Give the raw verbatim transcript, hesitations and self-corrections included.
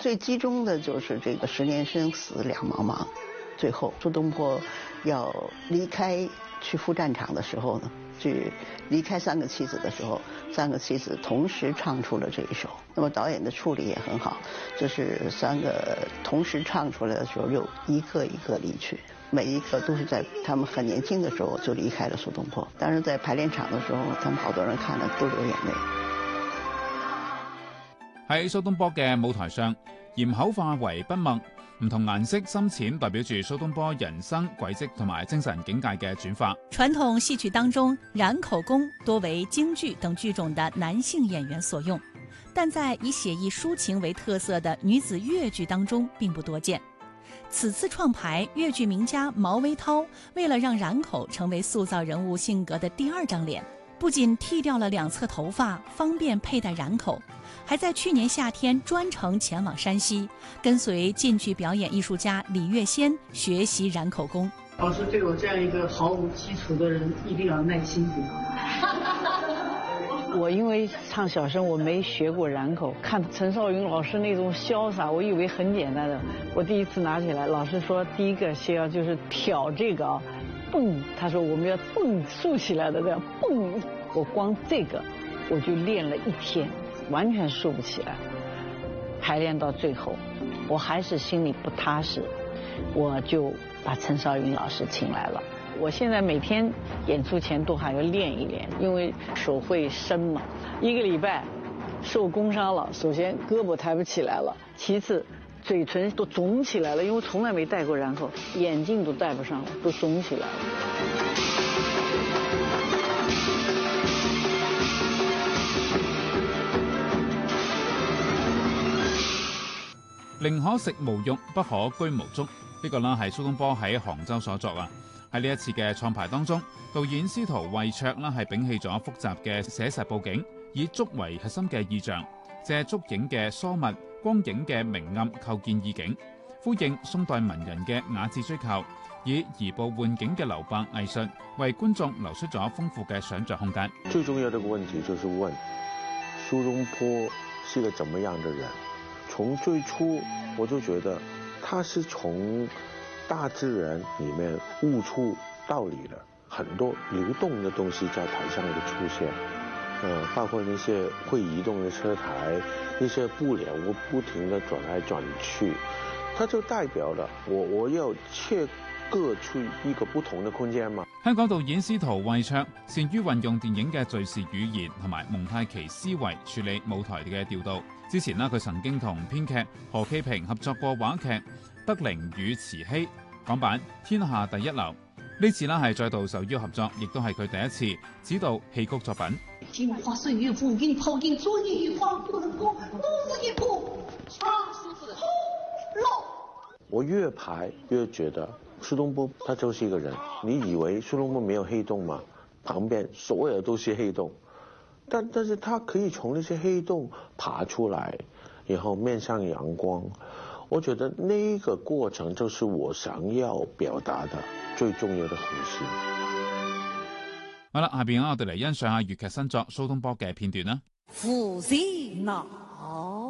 最集中的就是这个十年生死两茫茫，最后苏东坡要离开去赴战场的时候呢，去离开三个妻子的时候，三个妻子同时唱出了这一首。那么导演的处理也很好，就是三个同时唱出来的时候，又一个一个离去，每一个都是在他们很年轻的时候就离开了苏东坡。但是在排练场的时候，他们好多人看了都流眼淚。 喺蘇東坡嘅舞台上，鹽口化為筆墨，唔同顏色深淺代表住蘇東坡人生軌跡同埋精神境界嘅轉化。 傳統戲曲當中，染口功多為京劇等劇種的男性演員所用，但在以寫意抒情為特色的女子粵劇當中並不多見。此次創排，粵劇名家毛維濤為了讓染口成為塑造人物性格的第二張臉，不僅剃掉了兩側頭髮，方便佩戴染口，還在去年夏天專程前往山西，跟隨京劇表演藝術家李月仙學習染口功。 老師對我這樣一個毫無基礎的人，一定要耐心點。 我因為唱小生，我沒學過染口，看陳少雲老師那種瀟灑，我以為很簡單的。我第一次拿起來，老師說第一個先要就是挑這個啊，蹦，他說我們要蹦豎起來的這樣蹦，我光這個我就練了一天，完全豎不起來。排練到最後，我還是心裡不踏實，我就把陳少雲老師請來了。我現在每天演出前都還要練一練，因為手會生嘛。一個禮拜受工傷了，首先胳膊抬不起來了，其次嘴唇都腫起來了，因為從來沒戴過染口，眼鏡都戴不上了，都腫起來了。 寧可食無肉，不可居無竹。呢個啦係蘇東坡喺杭州所作啊。喺呢一次嘅創排當中，導演司徒慧卓啦係摒棄咗複雜嘅寫實佈景，以竹為核心嘅意象，借竹影嘅疏密、光影嘅明暗構建意境，呼應宋代文人嘅雅致追求，以移步換景嘅留白藝術，為觀眾留出咗豐富嘅想像空間。 最重要的一個問題就是問蘇東坡是個怎麼樣的人？從最初我就覺得他是從大自然裏面悟出道理了，很多流動的東西在台上的出現，呃，包括那些會移動的車台，那些布簾我不停地轉來轉去，它就代表了我我要切割出一個不同的空間嘛。 香港導演司徒慧卓擅於運用電影嘅敘事語言同埋蒙太奇思維處理舞台嘅調度。之前呢，佢曾經同編劇何啟平合作過話劇《德齡與慈禧》港版《天下第一流》，呢次呢係再度受邀合作，亦都係佢第一次指導戲曲作品。 鏡花水月不雲泡影，昨日玉皇不能過，獨自一步長書字後漏。 我越排越覺得蘇東坡他就是一個人，你以為蘇東坡沒有黑洞嗎？旁邊所有都是黑洞，但但是他可以從那些黑洞爬出來，然後面向陽光。我覺得呢個過程就是我想要表達的最重要的弧線。 好啦，下邊我哋嚟欣賞下粵劇新作蘇東坡嘅片段啦。 父子鬧。